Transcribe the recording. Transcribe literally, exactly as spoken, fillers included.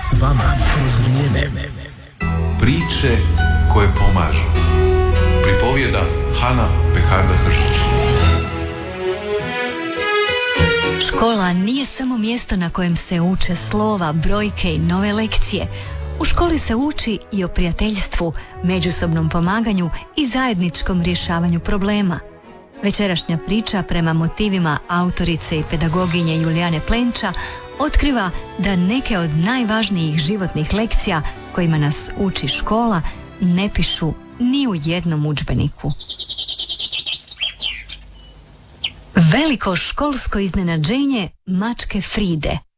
s vama kroz vrijeme. Priče koje pomažu. Pripovijeda Hana Peharda Hržić. Škola nije samo mjesto na kojem se uče slova, brojke i nove lekcije. U školi se uči i o prijateljstvu, međusobnom pomaganju i zajedničkom rješavanju problema. Večerašnja priča prema motivima autorice i pedagoginje Julijane Plenča otkriva da neke od najvažnijih životnih lekcija kojima nas uči škola ne pišu ni u jednom udžbeniku. Veliko školsko iznenađenje mačke Fride.